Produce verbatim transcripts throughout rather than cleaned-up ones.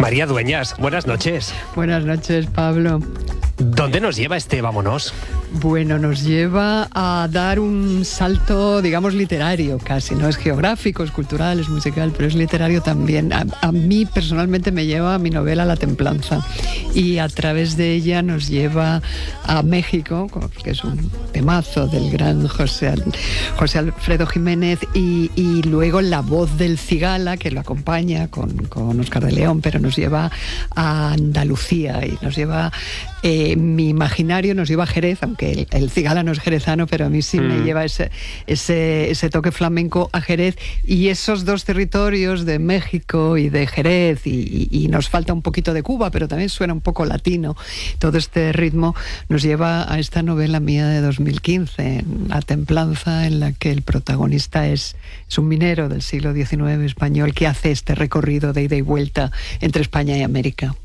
María Dueñas, buenas noches. Buenas noches, Pablo. ¿Dónde nos lleva este Vámonos? Bueno, nos lleva a dar un salto, digamos, literario casi. No es geográfico, es cultural, es musical, pero es literario también. A, a mí personalmente me lleva a mi novela La Templanza y a través de ella nos lleva a México, que es un temazo del gran José, José Alfredo Jiménez, y, y luego La Voz del Cigala, que lo acompaña con, con Oscar de León, pero nos lleva a Andalucía y nos lleva... Eh, mi imaginario nos lleva a Jerez, aunque el, el cigala no es jerezano, pero a mí sí mm. me lleva ese, ese, ese toque flamenco a Jerez, y esos dos territorios de México y de Jerez, y, y, y nos falta un poquito de Cuba, pero también suena un poco latino. Todo este ritmo nos lleva a esta novela mía de dos mil quince, La Templanza, en la que el protagonista es, es un minero del siglo diecinueve español que hace este recorrido de ida y vuelta entre España y América.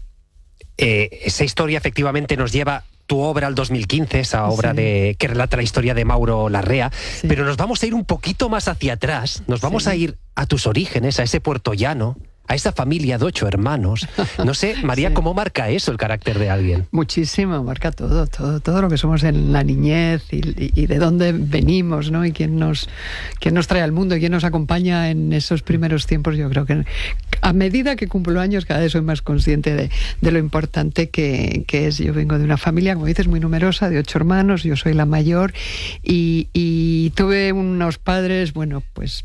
Eh, esa historia efectivamente nos lleva tu obra al dos mil quince, esa obra sí. de, que relata la historia de Mauro Larrea, sí. pero nos vamos a ir un poquito más hacia atrás, nos vamos sí. a ir a tus orígenes, a ese puertollano, a esa familia de ocho hermanos. No sé, María, sí. ¿cómo marca eso el carácter de alguien? Muchísimo, marca todo, todo, todo lo que somos en la niñez y, y, y de dónde venimos, ¿no? Y quién nos, quién nos trae al mundo y quién nos acompaña en esos primeros tiempos. Yo creo que a medida que cumplo años cada vez soy más consciente de, de lo importante que, que es. Yo vengo de una familia, como dices, muy numerosa, de ocho hermanos, yo soy la mayor y, y tuve unos padres, bueno, pues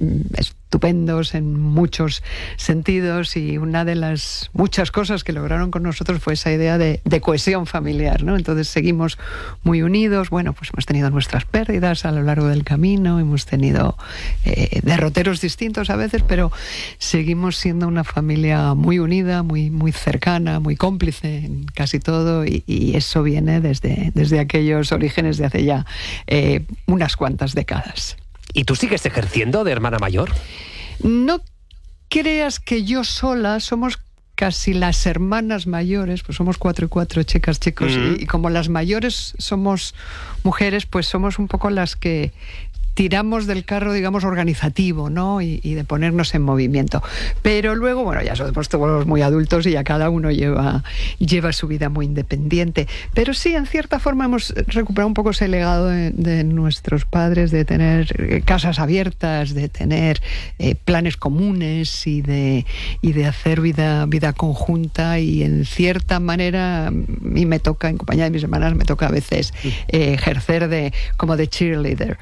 estupendos en muchos sentidos, y una de las muchas cosas que lograron con nosotros fue esa idea de, de cohesión familiar, ¿no? Entonces seguimos muy unidos. Bueno, pues hemos tenido nuestras pérdidas a lo largo del camino, hemos tenido eh, derroteros distintos a veces, pero seguimos siendo una familia muy unida, muy, muy cercana, muy cómplice en casi todo, y, y eso viene desde, desde aquellos orígenes de hace ya eh, unas cuantas décadas. ¿Y tú sigues ejerciendo de hermana mayor? No creas que yo sola, somos casi las hermanas mayores, pues somos cuatro y cuatro, chicas, chicos, mm. y, y como las mayores somos mujeres, pues somos un poco las que tiramos del carro, digamos, organizativo, ¿no? Y, y de ponernos en movimiento. Pero luego, bueno, ya somos todos muy adultos y ya cada uno lleva, lleva su vida muy independiente. Pero sí, en cierta forma hemos recuperado un poco ese legado de, de nuestros padres, de tener casas abiertas, de tener eh, planes comunes y de, y de hacer vida, vida conjunta, y en cierta manera, a mí me toca, en compañía de mis hermanas, me toca a veces eh, ejercer de, como de cheerleader.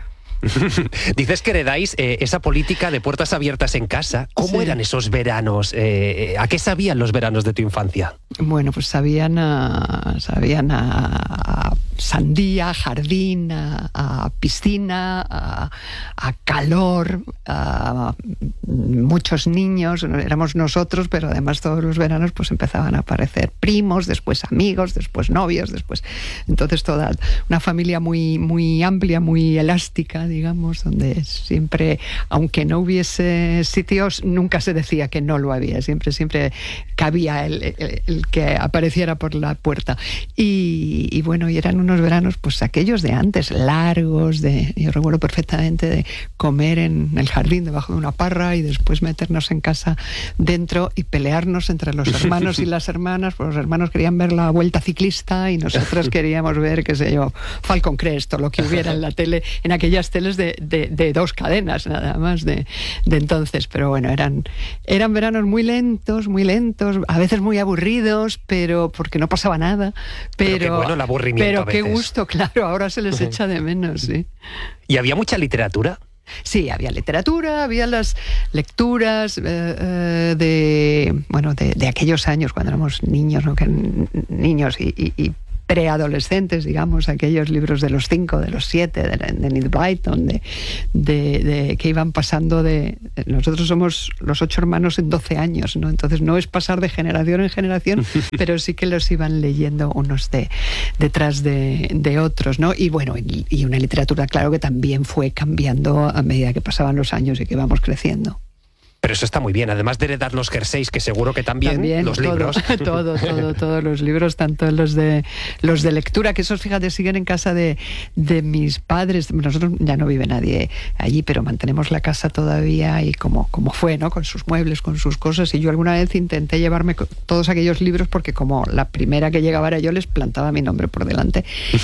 Dices que heredáis eh, esa política de puertas abiertas en casa. ¿Cómo sí. eran esos veranos? Eh, ¿A qué sabían los veranos de tu infancia? Bueno, pues sabían a, sabían a, a sandía, jardín, a, a piscina, a, a calor, a muchos niños. Éramos nosotros, pero además todos los veranos pues empezaban a aparecer primos, después amigos, después novios, después... Entonces toda una familia muy, muy amplia, muy elástica, digamos, donde siempre, aunque no hubiese sitios, nunca se decía que no lo había, siempre, siempre cabía el, el, el que apareciera por la puerta. Y, y bueno, y eran unos veranos, pues aquellos de antes, largos, de, yo recuerdo perfectamente de comer en el jardín debajo de una parra y después meternos en casa dentro y pelearnos entre los hermanos y las hermanas, pues los hermanos querían ver la Vuelta Ciclista y nosotros queríamos ver, qué sé yo, Falcon Crest o lo que hubiera en la tele, en aquellas teles de, de, de dos cadenas nada más de, de entonces. Pero bueno, eran, eran veranos muy lentos, muy lentos, a veces muy aburridos, pero porque no pasaba nada. Pero, pero qué bueno el aburrimiento. Pero a veces. Qué gusto, claro, ahora se les echa de menos, sí. ¿Y había mucha literatura? Sí, había literatura, había las lecturas eh, eh, de, bueno, de, de aquellos años cuando éramos niños, ¿no? Que, niños y, y, y preadolescentes, digamos, aquellos libros de los cinco, de los siete, de, de Enid Blyton, de, de, de, que iban pasando de... Nosotros somos los ocho hermanos en doce años, ¿no? Entonces no es pasar de generación en generación, pero sí que los iban leyendo unos de, detrás de, de otros, ¿no? Y bueno, y, y una literatura, claro, que también fue cambiando a medida que pasaban los años y que íbamos creciendo. Pero eso está muy bien, además de heredar los jerseys, que seguro que también, también los todo, libros. Todo, todo, todos los libros, tanto los de los de lectura, que esos, fíjate, siguen en casa de, de mis padres. Nosotros ya no vive nadie allí, pero mantenemos la casa todavía y como, como fue, ¿no? Con sus muebles, con sus cosas. Y yo alguna vez intenté llevarme todos aquellos libros porque como la primera que llegaba era yo, les plantaba mi nombre por delante.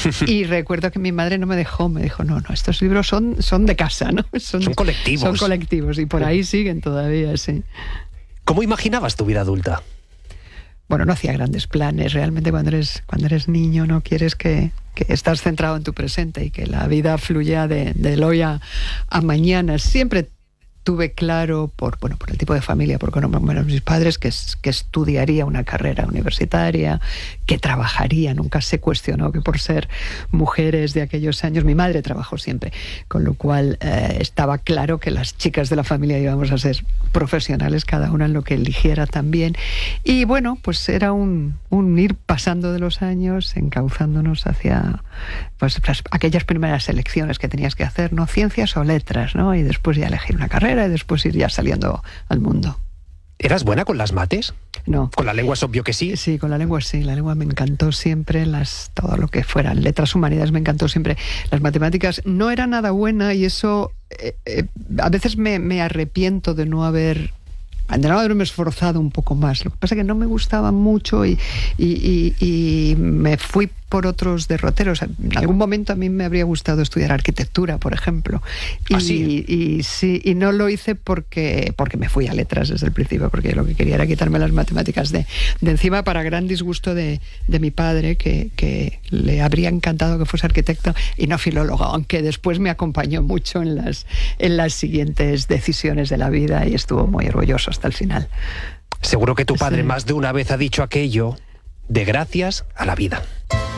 Y recuerdo que mi madre no me dejó, me dijo, no, no, estos libros son, son de casa, ¿no? Son, son colectivos. Son colectivos y por ahí siguen todavía, sí. ¿Cómo imaginabas tu vida adulta? Bueno, no hacía grandes planes. Realmente cuando eres, cuando eres niño no quieres que, que estás centrado en tu presente y que la vida fluya de, de hoy a, a mañana. Siempre tuve claro, por bueno por el tipo de familia, por cómo eran mis padres, que, que estudiaría una carrera universitaria, que trabajaría. Nunca se cuestionó que por ser mujeres de aquellos años, mi madre trabajó siempre, con lo cual eh, estaba claro que las chicas de la familia íbamos a ser profesionales, cada una en lo que eligiera también. Y bueno, pues era un, un ir pasando de los años, encauzándonos hacia pues las, aquellas primeras elecciones que tenías que hacer, ¿no? Ciencias o letras, ¿no? Y después ya elegir una carrera y después ir ya saliendo al mundo. ¿Eras buena con las mates? No. ¿Con la lengua es obvio que sí? Sí, con la lengua sí. La lengua me encantó siempre, las, todo lo que fuera. Letras, humanidades me encantó siempre. Las matemáticas no era nada buena y eso eh, eh, a veces me, me arrepiento de no haber... de no haberme esforzado un poco más. Lo que pasa es que no me gustaba mucho y, y, y, y me fui por otros derroteros. En algún momento a mí me habría gustado estudiar arquitectura, por ejemplo. Y, ¿Ah, sí? y, y, sí, y no lo hice porque, porque me fui a letras desde el principio, porque lo que quería era quitarme las matemáticas de, de encima, para gran disgusto de, de mi padre, que, que le habría encantado que fuese arquitecto y no filólogo, aunque después me acompañó mucho en las, en las siguientes decisiones de la vida y estuvo muy orgulloso hasta el final. Seguro que tu padre Sí. más de una vez ha dicho aquello de gracias a la vida.